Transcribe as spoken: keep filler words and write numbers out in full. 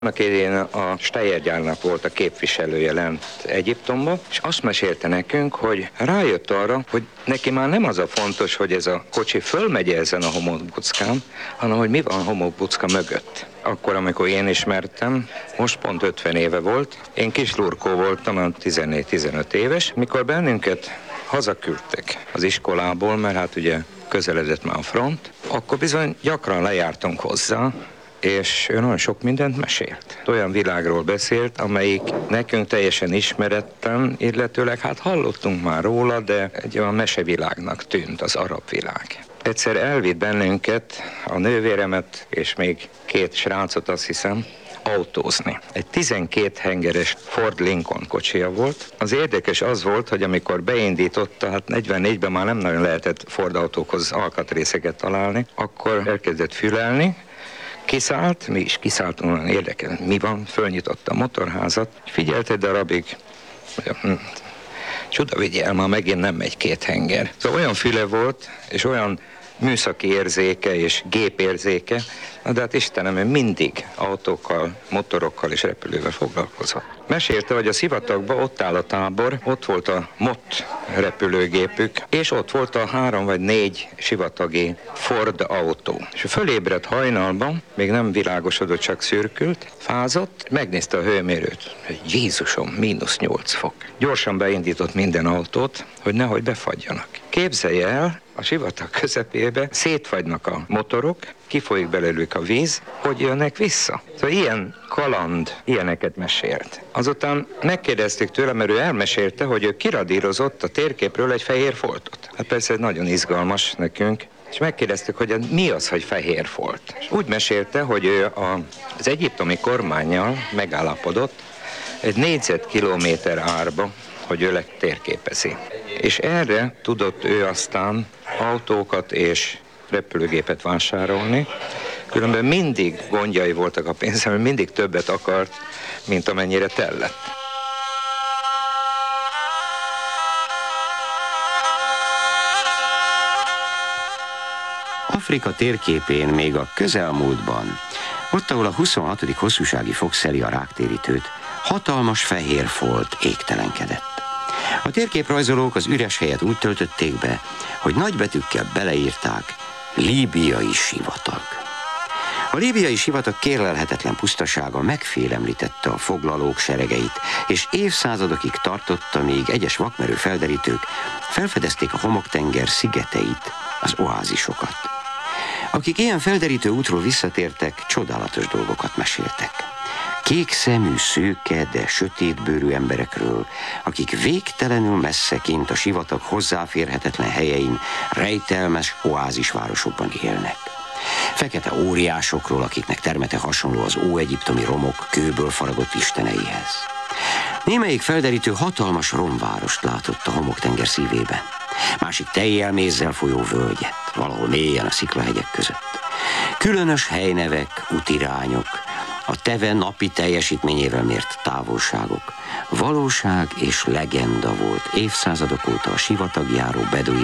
Annak idején a Steyr gyárnak volt a képviselője lent Egyiptomban, és azt mesélte nekünk, hogy rájött arra, hogy neki már nem az a fontos, hogy ez a kocsi fölmegy ezen a homokbuckán, hanem hogy mi van a homokbucka mögött. Akkor, amikor én ismertem, most pont ötven éve volt, én kis lurkó voltam, tizennégy-tizenöt éves, mikor bennünket hazaküldtek az iskolából, mert hát ugye közeledett már a front, akkor bizony gyakran lejártunk hozzá, és ő nagyon sok mindent mesélt. Olyan világról beszélt, amelyik nekünk teljesen ismeretlen, illetőleg hát hallottunk már róla, de egy olyan mesevilágnak tűnt az arab világ. Egyszer elvitt bennünket, a nővéremet és még két srácot, azt hiszem, autózni. Egy tizenkét hengeres Ford Lincoln kocsija volt. Az érdekes az volt, hogy amikor beindította, hát negyvennégyben már nem nagyon lehetett Ford autókhoz alkatrészeket találni, akkor elkezdett fülelni, kiszállt, mi is kiszálltunk, olyan érdekel, mi van, fölnyitotta a motorházat, figyelt egy darabig, hm, csuda vigyel, már megint nem megy két henger. Szóval olyan füle volt, és olyan műszaki érzéke és gépérzéke, de hát Istenem, ő mindig autókkal, motorokkal és repülővel foglalkozott. Mesélte, hogy a sivatagban ott áll a tábor, ott volt a Mott repülőgépük, és ott volt a három vagy négy sivatagi Ford autó. És fölébredt hajnalban, még nem világosodott, csak szürkült, fázott, megnézte a hőmérőt, hogy Jézusom, mínusz nyolc fok. Gyorsan beindított minden autót, hogy nehogy befagyjanak. Képzelje el, a sivatag közepébe szétfagynak a motorok, kifolyik belőlük a víz, hogy jönnek vissza. Szóval ilyen kaland, ilyeneket mesélt. Azután megkérdezték tőle, mert ő elmesélte, hogy ő kiradírozott a térképről egy fehér foltot. Hát persze ez nagyon izgalmas nekünk, és megkérdeztük, hogy mi az, hogy fehér folt. És úgy mesélte, hogy ő a, az egyiptomi kormánnyal megállapodott egy négyzetkilométer árba, hogy ő letérképezi. És erre tudott ő aztán autókat és repülőgépet vásárolni, különben mindig gondjai voltak a pénzem, mert mindig többet akart, mint amennyire tellett. Afrika térképén még a közelmúltban, ott, ahol a huszonhatodik hosszúsági fok szeli a ráktérítőt, hatalmas fehér folt égtelenkedett. A térképrajzolók az üres helyet úgy töltötték be, hogy nagybetűkkel beleírták líbiai sivatag. A líbiai sivatag kérlelhetetlen pusztasága megfélemlítette a foglalók seregeit, és évszázadokig tartotta, míg egyes vakmerő felderítők felfedezték a homoktenger szigeteit, az oázisokat. Akik ilyen felderítő útról visszatértek, csodálatos dolgokat meséltek. Kék szemű, szőke, de sötétbőrű emberekről, akik végtelenül messze kint a sivatag hozzáférhetetlen helyein, rejtelmes oázisvárosokban élnek. Fekete óriásokról, akiknek termete hasonló az óegyiptomi romok kőből faragott isteneihez. Némelyik felderítő hatalmas romvárost látott a homoktenger szívében. Másik tejjel mézzel folyó völgyet, valahol mélyen a sziklahegyek között. Különös helynevek, útirányok, a teve napi teljesítményével mért távolságok. Valóság és legenda volt évszázadok óta a sivatagjáró beduin